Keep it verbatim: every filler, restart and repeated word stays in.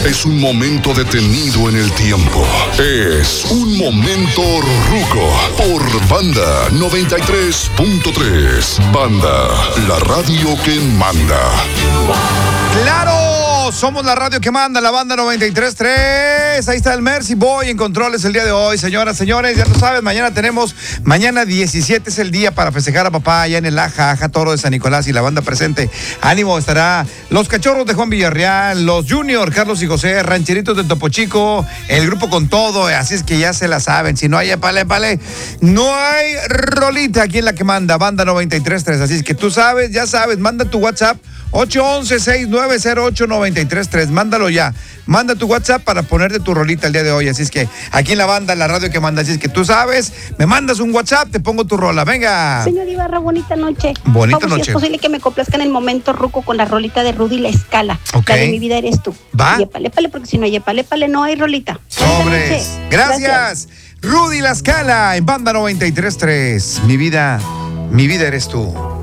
es un momento detenido en el tiempo. Es un momento ruco por Banda noventa y tres punto tres. Banda, la radio que manda. ¡Claro! Somos la radio que manda, la Banda noventa y tres punto tres. Ahí está el Mercy Boy en controles el día de hoy. Señoras, señores, ya lo sabes, mañana tenemos, mañana diecisiete es el día para festejar a papá allá en el Aja, Aja Toro de San Nicolás y la banda presente. Ánimo, estará los Cachorros de Juan Villarreal, los Junior, Carlos y José, Rancheritos de Topo Chico, el grupo con todo, así es que ya se la saben. Si no hay pale, pale, no hay rolita aquí en la que manda, Banda noventa y tres punto tres. Así es que tú sabes, ya sabes, manda tu WhatsApp ocho once, seis nueve cero ocho, nueve tres tres. Mándalo ya. Manda tu WhatsApp para ponerte tu rolita el día de hoy. Así es que aquí en la banda, la radio que manda. Así es que tú sabes, me mandas un WhatsApp, te pongo tu rola. Venga. Señor Ibarra, bonita noche. Bonita Por favor, noche. Si es posible que me complazcan el momento ruco con la rolita de Rudy La Escala. Ok. La de Mi Vida Eres Tú. ¿Va? Yepale, pale, porque si no yepale, pale, no hay rolita. Bonita Sobres. noche. Gracias. Gracias. Rudy La Escala en Banda noventa y tres punto tres. Mi vida, mi vida eres tú.